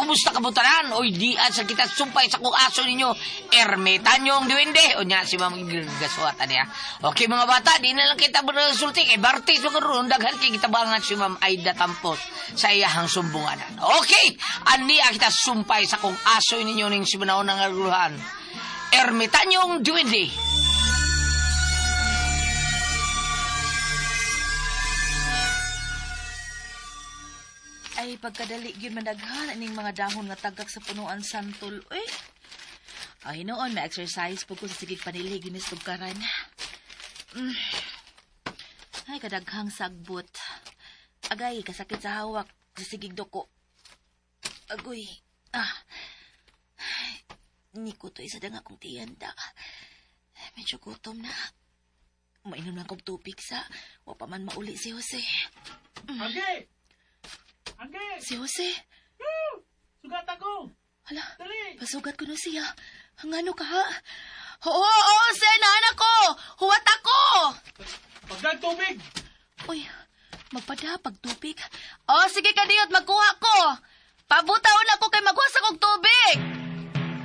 kamusta kabutaran? Oy, dian sa kita sumpay sa kung aso ninyo. Ermitanyong duwende. O niya, si Ma'am Gaswatan niya. Okay, mga bata, di na lang kita bersulti. Bartis mo karoon. Daghan kay kita bangan si Ma'am Aida Tampos sa iyahang sumbunganan. Okay, ania kita sumpay sa kung aso ninyo ning si Manaw ng aguluhan. Ermitanyong duwende. Ay, pagkadali yun mandaghan aning mga dahon nga tagak sa punuan santol. Ay, noon, may exercise po ko sa sigig panilig ginis tugkaran. Ay, kadaghang sagbot. Agay, kasakit sa hawak sa sigig doko. Agoy, Niko to isa dang akong tiyanda. Medyo gutom na. Mainom lang kong tubig sa wapaman mauli si Jose. Angge! Angge! Si Jose? Sugat ako! Hala, Dali! pasugat ko na siya. Hangano ka ha? Oo, Jose, naanak ko! Huwat ako! Pagdag tubig! Uy, magpadapag tubig. Sige ka diyot, magkuha ko. Pabutaon ako kay maghusa kong tubig.